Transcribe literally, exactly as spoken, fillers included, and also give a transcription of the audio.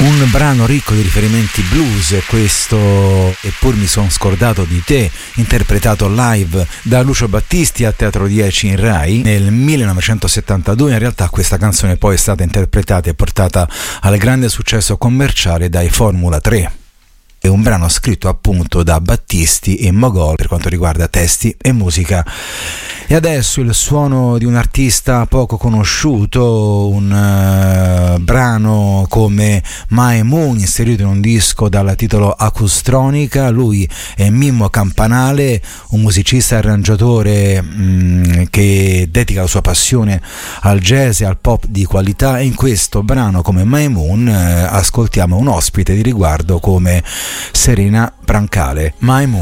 Un brano ricco di riferimenti blues, questo Eppur mi son scordato di te, interpretato live da Lucio Battisti a Teatro dieci in Rai nel millenovecentosettantadue. In realtà questa canzone poi è stata interpretata e portata al grande successo commerciale dai Formula tre. È un brano scritto appunto da Battisti e Mogol per quanto riguarda testi e musica. E adesso il suono di un artista poco conosciuto, un uh, brano come My Moon inserito in un disco dal titolo Acustronica. Lui è Mimmo Campanale, un musicista e arrangiatore mh, che dedica la sua passione al jazz e al pop di qualità, e in questo brano come My Moon uh, ascoltiamo un ospite di riguardo come Serena Brancale. My Moon.